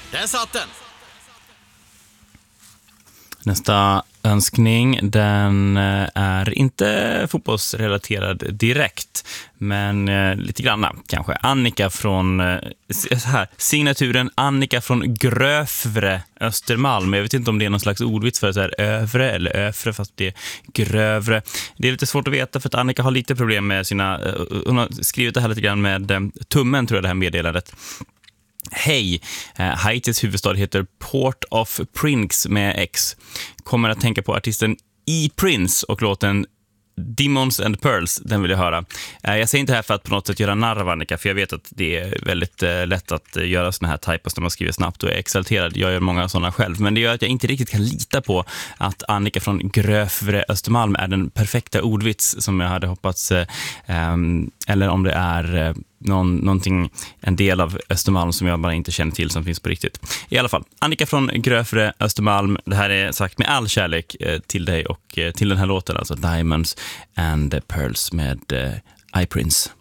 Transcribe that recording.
Där satt den! Nästa önskning, den är inte fotbollsrelaterad direkt, men lite granna kanske. Annika från signaturen Annika från Grövre, Östermalm. Jag vet inte om det är någon slags ordvits för så här övre eller öfre, fast det är grövre. Det är lite svårt att veta för att Annika har lite problem med sina... Hon har skrivit det här lite grann med tummen, tror jag, det här meddelandet. Hej, Haitis huvudstad heter Port-au-Prince med X. Kommer att tänka på artisten E-Prince och låten Demons and Pearls, den vill jag höra. Jag säger inte här för att på något sätt göra narr av Annika, för jag vet att det är väldigt lätt att göra såna här typos när man skriver snabbt och är exalterad. Jag gör många sådana själv, men det gör att jag inte riktigt kan lita på att Annika från Grövre, Östermalm är den perfekta ordvits som jag hade hoppats, eller om det är någonting, en del av Östermalm som jag bara inte känner till som finns på riktigt. I alla fall, Annika från Grövre, Östermalm, det här är sagt med all kärlek till dig och till den här låten, alltså Diamonds and Pearls med I-Prince.